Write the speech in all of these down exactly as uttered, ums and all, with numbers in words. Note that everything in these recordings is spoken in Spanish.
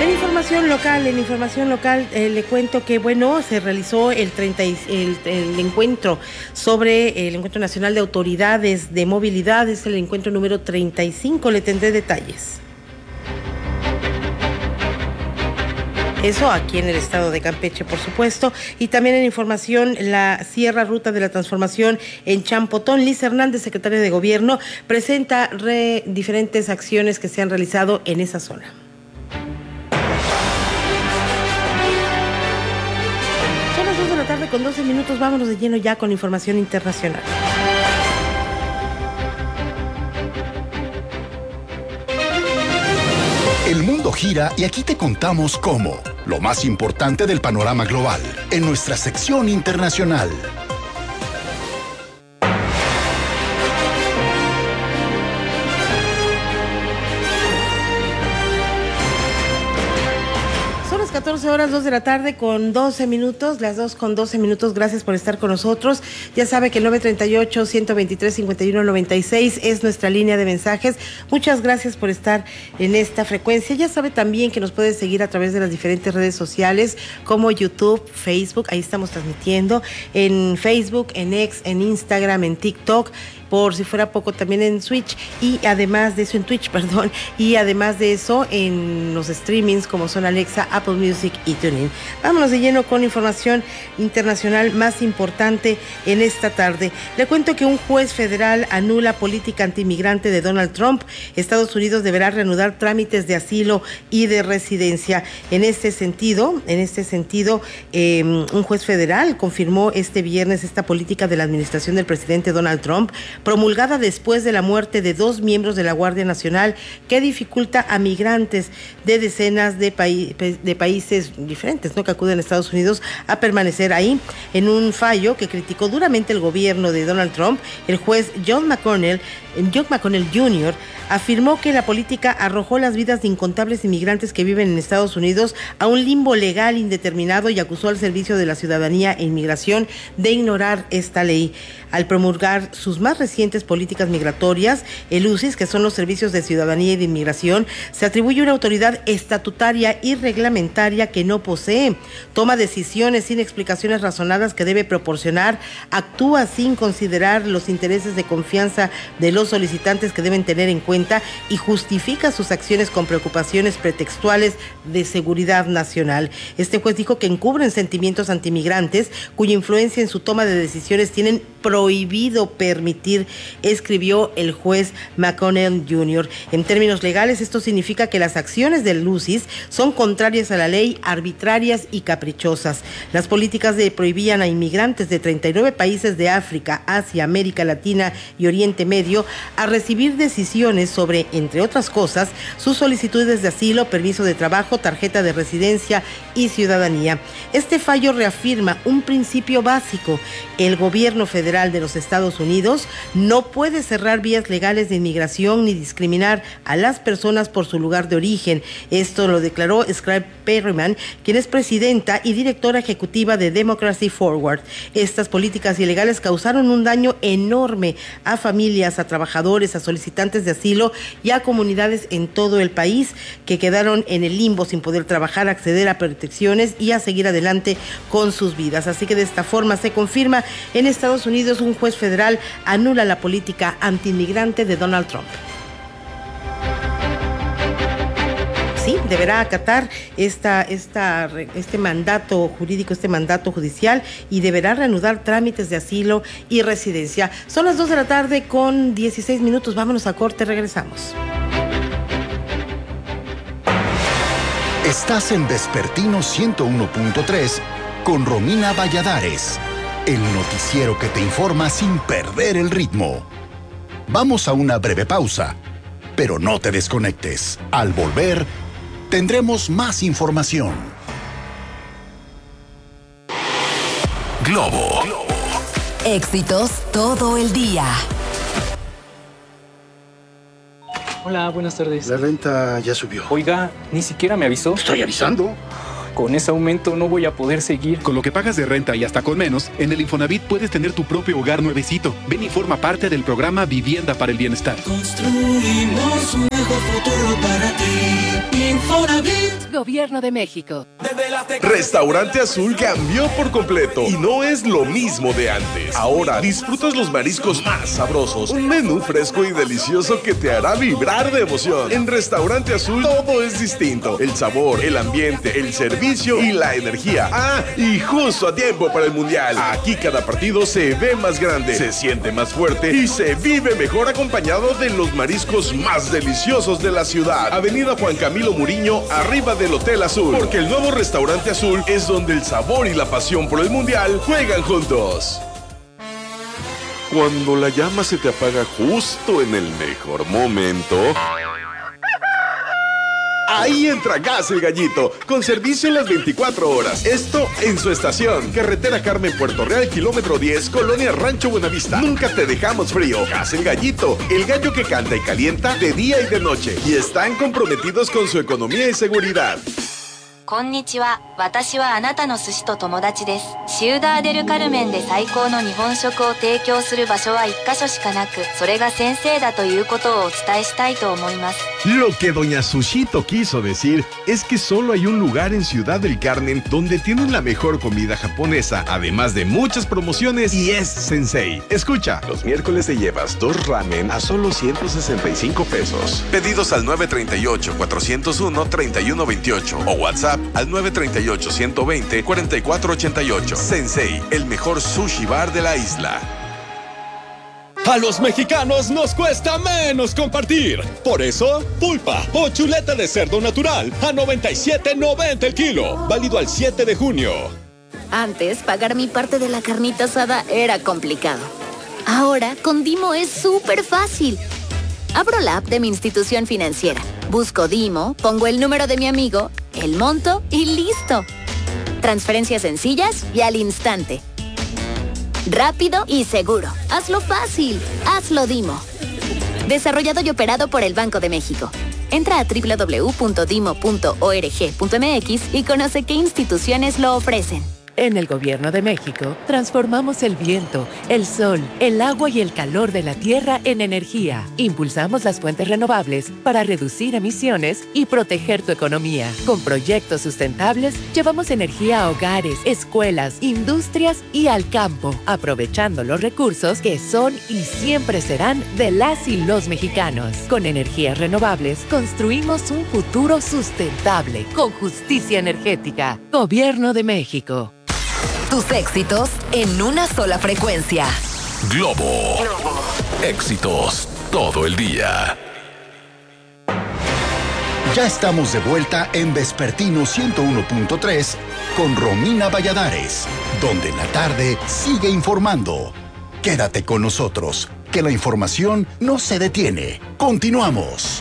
En información local, en información local eh, le cuento que bueno, se realizó el treinta el, el encuentro sobre el Encuentro Nacional de Autoridades de Movilidad, es el encuentro número treinta y cinco, le tendré detalles. Eso aquí en el estado de Campeche, por supuesto. Y también en información, la Sierra Ruta de la Transformación en Champotón. Liz Hernández, secretaria de Gobierno, presenta re, diferentes acciones que se han realizado en esa zona. Son las dos de la tarde con doce minutos. Vámonos de lleno ya con información internacional. El mundo gira y aquí te contamos cómo. Lo más importante del panorama global en nuestra sección internacional. catorce horas, dos de la tarde con doce minutos, las dos con doce minutos, gracias por estar con nosotros. Ya sabe que el nueve treinta y ocho, ciento veintitrés, cincuenta y uno noventa y seis es nuestra línea de mensajes. Muchas gracias por estar en esta frecuencia. Ya sabe también que nos puede seguir a través de las diferentes redes sociales como YouTube, Facebook, ahí estamos transmitiendo, en Facebook, en X, en Instagram, en TikTok, por si fuera poco también en Switch y además de eso en Twitch, perdón, y además de eso en los streamings como son Alexa, Apple Music y TuneIn. Vámonos de lleno con información internacional más importante en esta tarde. Le cuento que un juez federal anula política antimigrante de Donald Trump. Estados Unidos deberá reanudar trámites de asilo y de residencia. En este sentido, en este sentido, eh, un juez federal confirmó este viernes esta política de la administración del presidente Donald Trump, promulgada después de la muerte de dos miembros de la Guardia Nacional, que dificulta a migrantes de decenas de, paí de países diferentes, ¿no?, que acuden a Estados Unidos a permanecer ahí. En un fallo que criticó duramente el gobierno de Donald Trump, el juez John McConnell, John McConnell junior afirmó que la política arrojó las vidas de incontables inmigrantes que viven en Estados Unidos a un limbo legal indeterminado y acusó al Servicio de la Ciudadanía e Inmigración de ignorar esta ley. Al promulgar sus más recientes políticas migratorias, el U C I S, que son los Servicios de Ciudadanía y de Inmigración, se atribuye una autoridad estatutaria y reglamentaria que no posee, toma decisiones sin explicaciones razonadas que debe proporcionar, actúa sin considerar los intereses de confianza de los solicitantes que deben tener en cuenta y justifica sus acciones con preocupaciones pretextuales de seguridad nacional. Este juez dijo que encubren sentimientos antimigrantes cuya influencia en su toma de decisiones tienen prohibido permitir, escribió el juez McConnell junior En términos legales, esto significa que las acciones del U C I S son contrarias a la ley, arbitrarias y caprichosas. Las políticas de prohibían a inmigrantes de treinta y nueve países de África, Asia, América Latina y Oriente Medio a recibir decisiones sobre, entre otras cosas, sus solicitudes de asilo, permiso de trabajo, tarjeta de residencia y ciudadanía. Este fallo reafirma un principio básico: el gobierno federal de los Estados Unidos no puede cerrar vías legales de inmigración ni discriminar a las personas por su lugar de origen. Esto lo declaró Scribe Perryman, quien es presidenta y directora ejecutiva de Democracy Forward. Estas políticas ilegales causaron un daño enorme a familias, a trabajadores, a solicitantes de asilo y a comunidades en todo el país que quedaron en el limbo sin poder trabajar, acceder a protecciones y a seguir adelante con sus vidas. Así que de esta forma se confirma: en Estados Unidos un juez federal anula la política antiinmigrante de Donald Trump. Sí, deberá acatar esta, esta, este mandato jurídico, este mandato judicial, y deberá reanudar trámites de asilo y residencia. Son las dos de la tarde con dieciséis minutos. Vámonos a corte, regresamos. Estás en Vespertino ciento uno punto tres con Romina Valladares, el noticiero que te informa sin perder el ritmo. Vamos a una breve pausa, pero no te desconectes. Al volver, tendremos más información. Globo. Éxitos todo el día. Hola, buenas tardes. La renta ya subió. Oiga, ni siquiera me avisó. Estoy avisando. Con ese aumento no voy a poder seguir. Con lo que pagas de renta y hasta con menos, en el Infonavit puedes tener tu propio hogar nuevecito. Ven y forma parte del programa Vivienda para el Bienestar. Construimos un mejor futuro para ti. Infonavit. Gobierno de México. Restaurante Azul cambió por completo y no es lo mismo de antes. Ahora disfrutas los mariscos más sabrosos, un menú fresco y delicioso que te hará vibrar de emoción. En Restaurante Azul todo es distinto. El sabor, el ambiente, el servicio y la energía. Ah, y justo a tiempo para el Mundial. Aquí cada partido se ve más grande, se siente más fuerte y se vive mejor acompañado de los mariscos más deliciosos de la ciudad. Avenida Juan Camilo Muriño, arriba del Hotel Azul. Porque el nuevo Restaurante Azul es donde el sabor y la pasión por el Mundial juegan juntos. Cuando la llama se te apaga justo en el mejor momento, ahí entra Gas El Gallito, con servicio las veinticuatro horas. Esto en su estación. Carretera Carmen Puerto Real, kilómetro diez, Colonia Rancho Buenavista. Nunca te dejamos frío. Gas El Gallito, el gallo que canta y calienta de día y de noche. Y están comprometidos con su economía y seguridad. こんにちは。私はあなたの寿司と友達です。シウダーデルカルメンで最高の日本食を提供する場所は一カ所しかなく、それが先生だということをお伝えしたいと思います。 Lo que doña Sushito quiso decir es que solo hay un lugar en Ciudad del Carmen donde tienen la mejor comida japonesa, además de muchas promociones, y es Sensei. Escucha. los miércoles te llevas dos ramen a solo ciento sesenta y cinco pesos. Pedidos al nueve tres ocho, cuatro cero uno, tres uno dos ocho o WhatsApp al nueve tres ocho, uno dos cero, cuatro cuatro ocho ocho. Sensei, el mejor sushi bar de la isla. A los mexicanos nos cuesta menos compartir. Por eso, pulpa o chuleta de cerdo natural a noventa y siete noventa el kilo. Válido al siete de junio. Antes, pagar mi parte de la carnita asada era complicado. Ahora, con Dimo es súper fácil. Abro la app de mi institución financiera. Busco Dimo, pongo el número de mi amigo, el monto y listo. Transferencias sencillas y al instante. Rápido y seguro. Hazlo fácil. Hazlo Dimo. Desarrollado y operado por el Banco de México. Entra a doble u doble u doble u punto dimo punto org punto m x y conoce qué instituciones lo ofrecen. En el Gobierno de México, transformamos el viento, el sol, el agua y el calor de la tierra en energía. Impulsamos las fuentes renovables para reducir emisiones y proteger tu economía. Con proyectos sustentables, llevamos energía a hogares, escuelas, industrias y al campo, aprovechando los recursos que son y siempre serán de las y los mexicanos. Con energías renovables, construimos un futuro sustentable, con justicia energética. Gobierno de México. Tus éxitos en una sola frecuencia. Globo. Éxitos todo el día. Ya estamos de vuelta en Vespertino ciento uno punto tres con Romina Valladares, donde la tarde sigue informando. Quédate con nosotros, que la información no se detiene. Continuamos.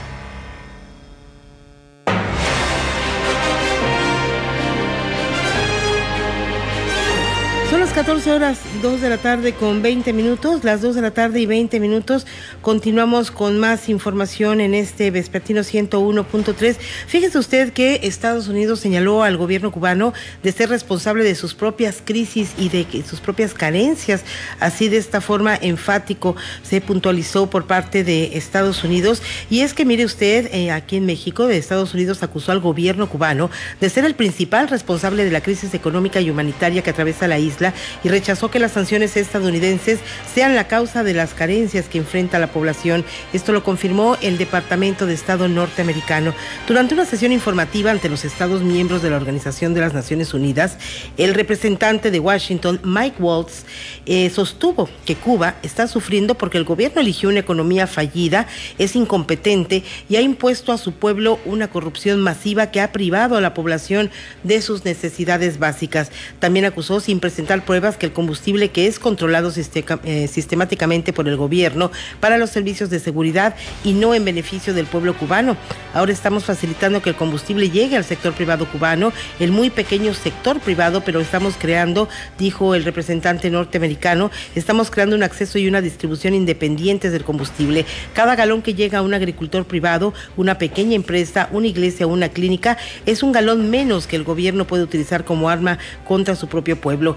Son las catorce horas, dos de la tarde con veinte minutos, las dos de la tarde y veinte minutos. Continuamos con más información en este Vespertino ciento uno punto tres. Fíjese usted que Estados Unidos señaló al gobierno cubano de ser responsable de sus propias crisis y de sus propias carencias. Así, de esta forma, enfático se puntualizó por parte de Estados Unidos. Y es que, mire usted, eh, aquí en México, Estados Unidos acusó al gobierno cubano de ser el principal responsable de la crisis económica y humanitaria que atraviesa la isla, y rechazó que las sanciones estadounidenses sean la causa de las carencias que enfrenta la población. Esto lo confirmó el Departamento de Estado norteamericano. Durante una sesión informativa ante los estados miembros de la Organización de las Naciones Unidas, el representante de Washington, Mike Waltz, eh, sostuvo que Cuba está sufriendo porque el gobierno eligió una economía fallida, es incompetente y ha impuesto a su pueblo una corrupción masiva que ha privado a la población de sus necesidades básicas. También acusó, sin presentar pruebas, que el combustible que es controlado sistema, eh, sistemáticamente por el gobierno para los servicios de seguridad y no en beneficio del pueblo cubano. Ahora estamos facilitando que el combustible llegue al sector privado cubano, el muy pequeño sector privado, pero estamos creando, dijo el representante norteamericano, estamos creando un acceso y una distribución independientes del combustible. Cada galón que llega a un agricultor privado, una pequeña empresa, una iglesia o una clínica, es un galón menos que el gobierno puede utilizar como arma contra su propio pueblo. El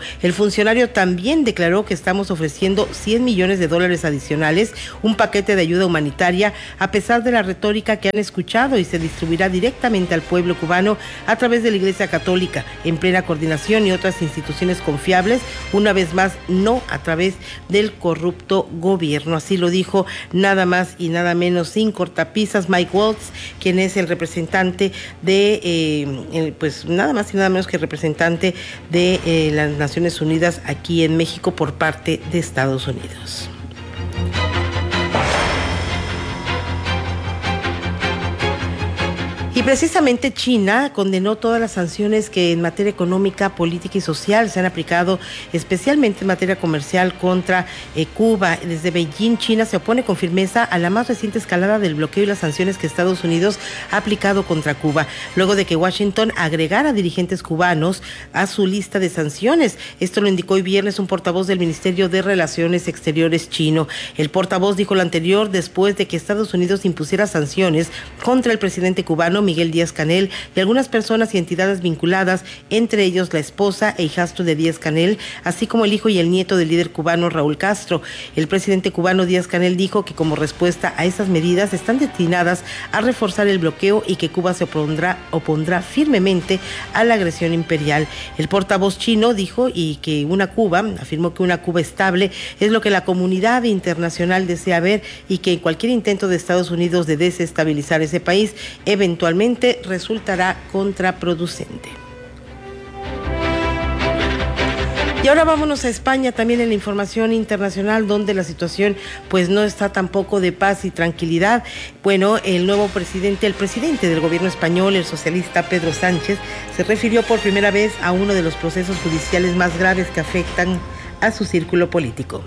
funcionario también declaró que estamos ofreciendo cien millones de dólares adicionales, un paquete de ayuda humanitaria, a pesar de la retórica que han escuchado, y se distribuirá directamente al pueblo cubano a través de la Iglesia Católica, en plena coordinación y otras instituciones confiables, una vez más no a través del corrupto gobierno. Así lo dijo nada más y nada menos, sin cortapisas, Mike Waltz, quien es el representante de, eh, pues nada más y nada menos que representante de eh, las Naciones Unidas aquí en México por parte de Estados Unidos. Y precisamente China condenó todas las sanciones que en materia económica, política y social se han aplicado, especialmente en materia comercial, contra eh, Cuba. Desde Beijing, China se opone con firmeza a la más reciente escalada del bloqueo y las sanciones que Estados Unidos ha aplicado contra Cuba, luego de que Washington agregara dirigentes cubanos a su lista de sanciones. Esto lo indicó hoy viernes un portavoz del Ministerio de Relaciones Exteriores chino. El portavoz dijo lo anterior después de que Estados Unidos impusiera sanciones contra el presidente cubano Miguel Díaz-Canel y algunas personas y entidades vinculadas, entre ellos la esposa e hijastro de Díaz-Canel, así como el hijo y el nieto del líder cubano Raúl Castro. El presidente cubano Díaz-Canel dijo que como respuesta a esas medidas están destinadas a reforzar el bloqueo y que Cuba se opondrá, opondrá firmemente a la agresión imperial. El portavoz chino dijo y que una Cuba, afirmó que una Cuba estable es lo que la comunidad internacional desea ver y que cualquier intento de Estados Unidos de desestabilizar ese país eventualmente resultará contraproducente. Y ahora vámonos a España, también en la información internacional, donde la situación pues no está tampoco de paz y tranquilidad. Bueno, el nuevo presidente, el presidente del gobierno español, el socialista Pedro Sánchez, se refirió por primera vez a uno de los procesos judiciales más graves que afectan a su círculo político.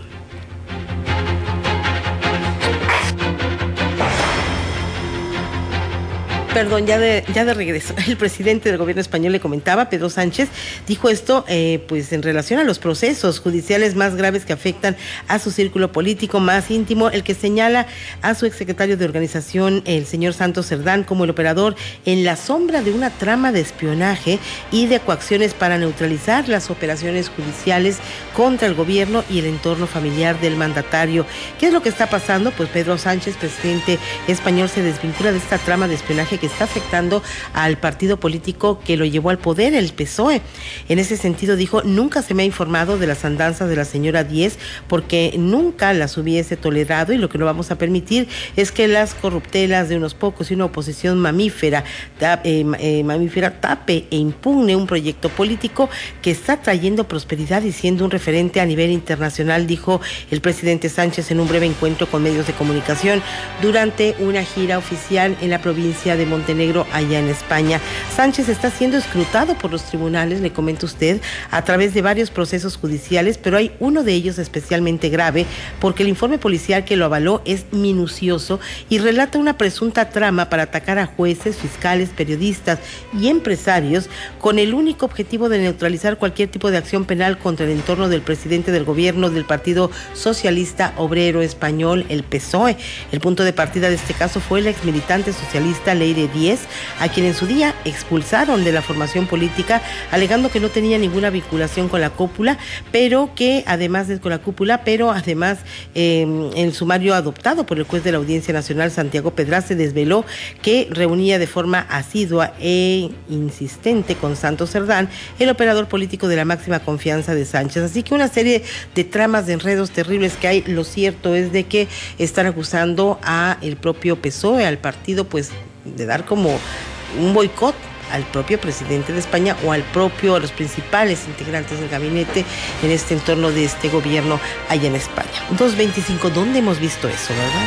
Perdón, ya de, ya de regreso. El presidente del gobierno español, le comentaba, Pedro Sánchez, dijo esto eh, pues en relación a los procesos judiciales más graves que afectan a su círculo político más íntimo, el que señala a su exsecretario de organización, el señor Santos Cerdán, como el operador en la sombra de una trama de espionaje y de coacciones para neutralizar las operaciones judiciales contra el gobierno y el entorno familiar del mandatario. ¿Qué es lo que está pasando? Pues Pedro Sánchez, presidente español, se desvincula de esta trama de espionaje que está afectando al partido político que lo llevó al poder, el P S O E. En ese sentido dijo, nunca se me ha informado de las andanzas de la señora Díez porque nunca las hubiese tolerado y lo que no vamos a permitir es que las corruptelas de unos pocos y una oposición mamífera, eh, eh, mamífera tape e impugne un proyecto político que está trayendo prosperidad y siendo un referente a nivel internacional, dijo el presidente Sánchez en un breve encuentro con medios de comunicación durante una gira oficial en la provincia de Montenegro, allá en España. Sánchez está siendo escrutado por los tribunales, le comenta usted, a través de varios procesos judiciales, pero hay uno de ellos especialmente grave porque el informe policial que lo avaló es minucioso y relata una presunta trama para atacar a jueces, fiscales, periodistas y empresarios con el único objetivo de neutralizar cualquier tipo de acción penal contra el entorno del presidente del gobierno del Partido Socialista Obrero Español, el P S O E. El punto de partida de este caso fue el exmilitante socialista Leire Díez, a quien en su día expulsaron de la formación política, alegando que no tenía ninguna vinculación con la cúpula, pero que además de con la cúpula, pero además eh, el sumario adoptado por el juez de la Audiencia Nacional, Santiago Pedraza, desveló que reunía de forma asidua e insistente con Santos Cerdán, el operador político de la máxima confianza de Sánchez. Así que una serie de tramas, de enredos terribles que hay. Lo cierto es de que están acusando a el propio P S O E, al partido, pues de dar como un boicot al propio presidente de España o al propio, a los principales integrantes del gabinete en este entorno de este gobierno allá en España. dos veinticinco, ¿dónde hemos visto eso, verdad?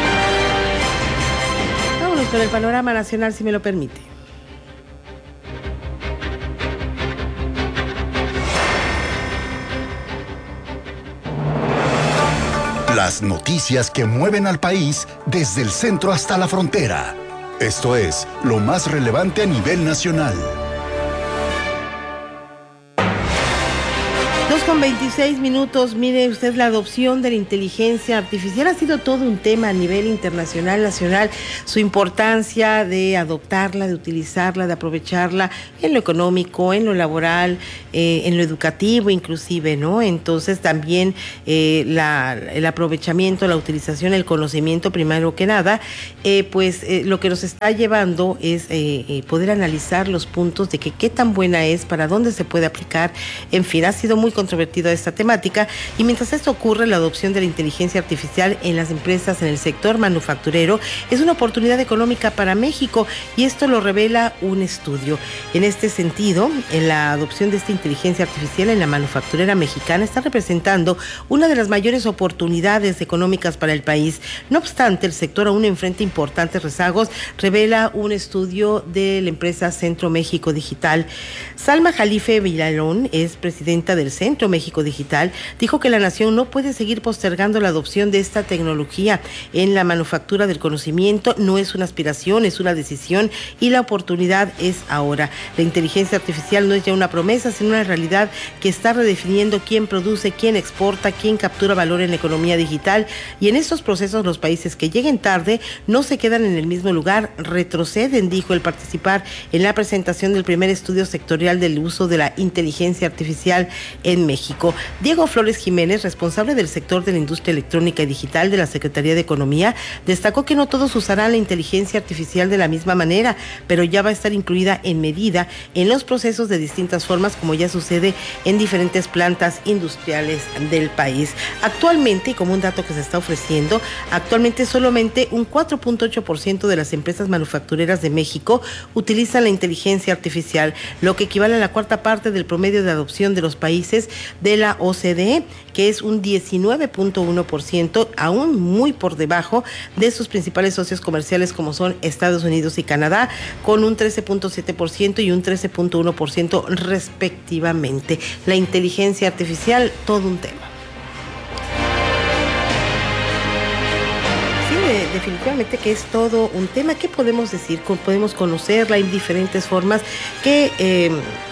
Vámonos con el panorama nacional, si me lo permite. Las noticias que mueven al país desde el centro hasta la frontera. Esto es lo más relevante a nivel nacional. dos con veintiséis minutos. Mire usted, la adopción de la inteligencia artificial ha sido todo un tema a nivel internacional, nacional. Su importancia de adoptarla, de utilizarla, de aprovecharla en lo económico, en lo laboral, eh, en lo educativo inclusive, ¿no? Entonces también eh, la, el aprovechamiento, la utilización, el conocimiento primero que nada, eh, pues eh, lo que nos está llevando es eh, eh, poder analizar los puntos de que qué tan buena es, para dónde se puede aplicar. En fin, ha sido muy controvertida esta temática, y mientras esto ocurre, la adopción de la inteligencia artificial en las empresas en el sector manufacturero es una oportunidad económica para México, y esto lo revela un estudio. En este sentido, en la adopción de esta inteligencia artificial en la manufacturera mexicana está representando una de las mayores oportunidades económicas para el país. No obstante, el sector aún enfrenta importantes rezagos, revela un estudio de la empresa Centro México Digital. Salma Jalife Villalón es presidenta del Centro México Digital, dijo que la nación no puede seguir postergando la adopción de esta tecnología en la manufactura del conocimiento. No es una aspiración, es una decisión, y la oportunidad es ahora. La inteligencia artificial no es ya una promesa, sino una realidad que está redefiniendo quién produce, quién exporta, quién captura valor en la economía digital, y en estos procesos los países que lleguen tarde no se quedan en el mismo lugar, retroceden, dijo al participar en la presentación del primer estudio sectorial del uso de la inteligencia artificial en México. Diego Flores Jiménez, responsable del sector de la industria electrónica y digital de la Secretaría de Economía, destacó que no todos usarán la inteligencia artificial de la misma manera, pero ya va a estar incluida en medida en los procesos de distintas formas, como ya sucede en diferentes plantas industriales del país. Actualmente, y como un dato que se está ofreciendo, actualmente solamente un cuatro punto ocho por ciento de las empresas manufactureras de México utilizan la inteligencia artificial, lo que equivale a la cuarta parte del promedio de adopción de los países de la O C D E, que es un diecinueve punto uno por ciento, aún muy por debajo de sus principales socios comerciales como son Estados Unidos y Canadá, con un trece punto siete por ciento y un trece punto uno por ciento respectivamente. La inteligencia artificial, todo un tema. Definitivamente que es todo un tema. ¿Qué podemos decir? Podemos conocerla en diferentes formas que... Eh,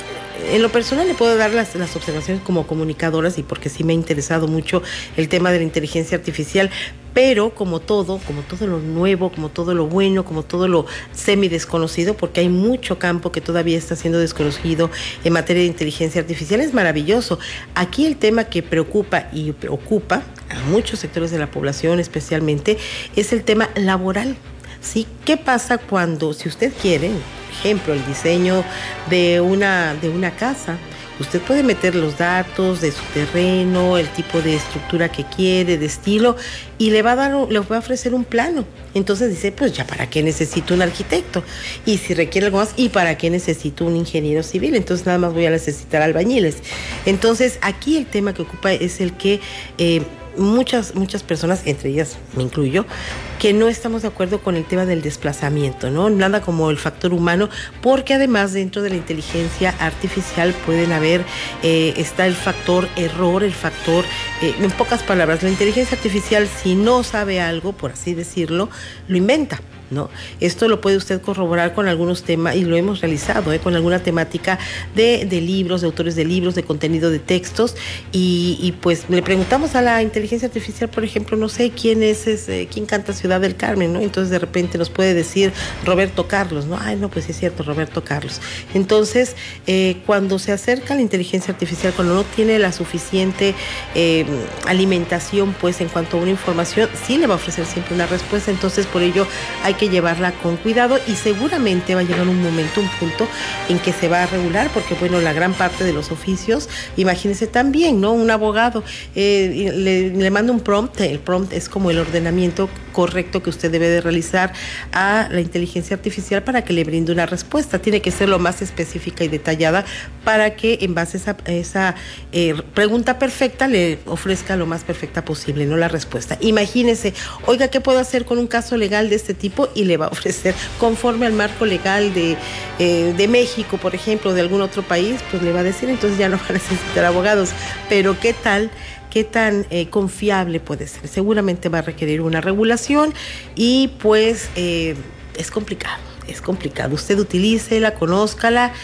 En lo personal le puedo dar las, las observaciones como comunicadoras, y porque sí me ha interesado mucho el tema de la inteligencia artificial, pero como todo, como todo lo nuevo, como todo lo bueno, como todo lo semi desconocido, porque hay mucho campo que todavía está siendo desconocido en materia de inteligencia artificial, es maravilloso. Aquí el tema que preocupa y preocupa a muchos sectores de la población especialmente es el tema laboral. ¿Sí? ¿Qué pasa cuando, si usted quiere, por ejemplo, el diseño de una, de una casa? Usted puede meter los datos de su terreno, el tipo de estructura que quiere, de estilo, y le va a dar, le va a ofrecer un plano. Entonces dice, pues ya para qué necesito un arquitecto, y si requiere algo más, y para qué necesito un ingeniero civil, entonces nada más voy a necesitar albañiles. Entonces aquí el tema que ocupa es el que eh, muchas, muchas personas, entre ellas me incluyo, que no estamos de acuerdo con el tema del desplazamiento, ¿no? Nada como el factor humano, porque además dentro de la inteligencia artificial pueden haber, eh, está el factor error, el factor, eh, en pocas palabras, la inteligencia artificial, si no sabe algo, por así decirlo, lo inventa, ¿no? Esto lo puede usted corroborar con algunos temas, y lo hemos realizado, ¿eh? Con alguna temática de, de libros, de autores de libros, de contenido de textos, y, y pues le preguntamos a la inteligencia artificial, por ejemplo, no sé quién es ese, quién canta Ciudad del Carmen, ¿no? Entonces de repente nos puede decir Roberto Carlos, ¿no? Ay, no, pues sí es cierto, Roberto Carlos. Entonces, eh, cuando se acerca a la inteligencia artificial, cuando no tiene la suficiente eh, alimentación, pues en cuanto a una información, sí le va a ofrecer siempre una respuesta. Entonces, por ello hay que llevarla con cuidado, y seguramente va a llegar un momento, un punto en que se va a regular, porque bueno, la gran parte de los oficios, imagínense también, ¿no? Un abogado eh, le, le manda un prompt, el prompt es como el ordenamiento correcto que usted debe de realizar a la inteligencia artificial para que le brinde una respuesta. Tiene que ser lo más específica y detallada para que en base a esa, esa eh, pregunta perfecta le ofrezca lo más perfecta posible, ¿no? La respuesta. Imagínese, oiga, ¿qué puedo hacer con un caso legal de este tipo? Y le va a ofrecer conforme al marco legal de, eh, de México, por ejemplo, de algún otro país, pues le va a decir, entonces ya no va a necesitar abogados. Pero ¿qué tal? ¿Qué tan eh, confiable puede ser? Seguramente va a requerir una regulación, y pues eh, es complicado, es complicado. Usted utilícela, conózcala,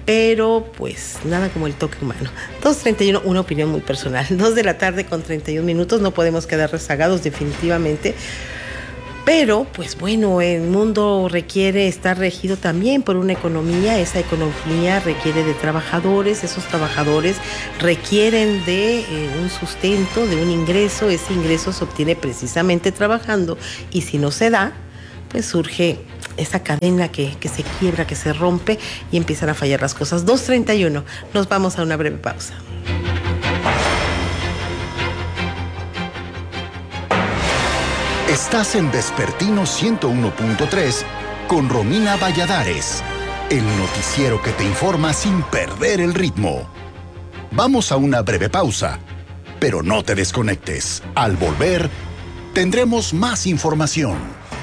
pero pues nada como el toque humano. dos treinta y uno, una opinión muy personal. dos de la tarde con treinta y un minutos, no podemos quedar rezagados definitivamente. Pero, pues bueno, el mundo requiere estar regido también por una economía. Esa economía requiere de trabajadores, esos trabajadores requieren de eh, un sustento, de un ingreso. Ese ingreso se obtiene precisamente trabajando, y si no se da, pues surge esa cadena que, que se quiebra, que se rompe y empiezan a fallar las cosas. dos treinta y uno, nos vamos a una breve pausa. Estás en Vespertino ciento uno punto tres con Romina Valladares, el noticiero que te informa sin perder el ritmo. Vamos a una breve pausa, pero no te desconectes. Al volver, tendremos más información.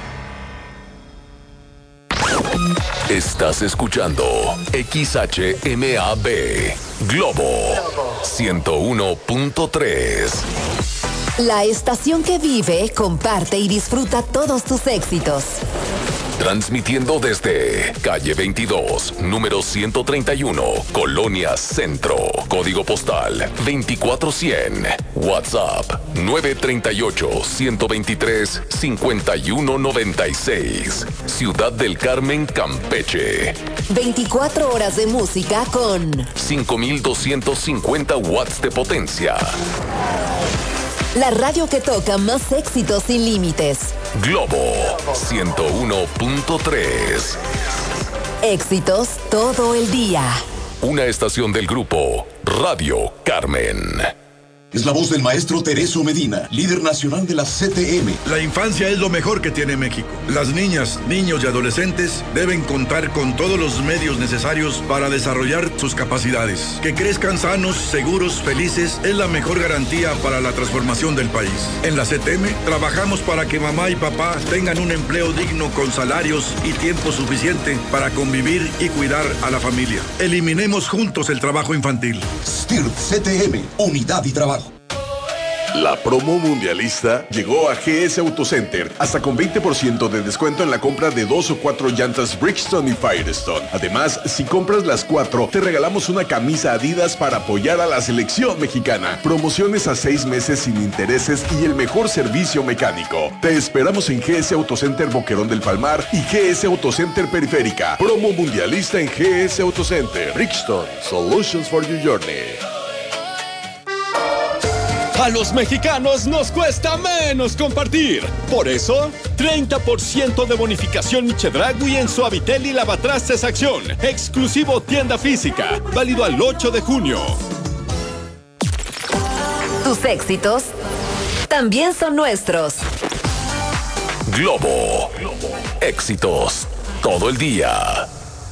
Estás escuchando X H M A B Globo ciento uno punto tres. La estación que vive, comparte y disfruta todos tus éxitos. Transmitiendo desde calle veintidós, número ciento treinta y uno, Colonia Centro. Código postal veinticuatro cien. WhatsApp nueve tres ocho, uno dos tres, cinco uno nueve seis. Ciudad del Carmen, Campeche. veinticuatro horas de música con cinco mil doscientos cincuenta watts de potencia. La radio que toca más éxitos sin límites. Globo ciento uno punto tres. Éxitos todo el día. Una estación del grupo Radio Carmen. Es la voz del maestro Tereso Medina, líder nacional de la C T M. La infancia es lo mejor que tiene México. Las niñas, niños y adolescentes deben contar con todos los medios necesarios para desarrollar sus capacidades. Que crezcan sanos, seguros, felices es la mejor garantía para la transformación del país. En la C T M trabajamos para que mamá y papá tengan un empleo digno con salarios y tiempo suficiente para convivir y cuidar a la familia. Eliminemos juntos el trabajo infantil. S T I R T C T M, unidad y trabajo. La promo mundialista llegó a G S Autocenter, hasta con veinte por ciento de descuento en la compra de dos o cuatro llantas Bridgestone y Firestone. Además, si compras las cuatro, te regalamos una camisa Adidas para apoyar a la selección mexicana. Promociones a seis meses sin intereses y el mejor servicio mecánico. Te esperamos en G S Autocenter Boquerón del Palmar y G S Autocenter Periférica. Promo mundialista en G S Autocenter. Bridgestone, Solutions for Your Journey. A los mexicanos nos cuesta menos compartir. Por eso, treinta por ciento de bonificación Chedraui en Suavitel y Lavatrastes Acción. Exclusivo tienda física. Válido al ocho de junio. Tus éxitos también son nuestros. Globo. Éxitos todo el día.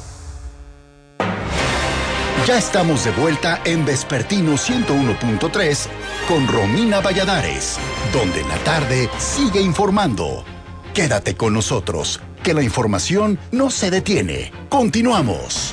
Ya estamos de vuelta en Vespertino ciento uno punto tres con Romina Valladares, donde la tarde sigue informando. Quédate con nosotros, que la información no se detiene. Continuamos.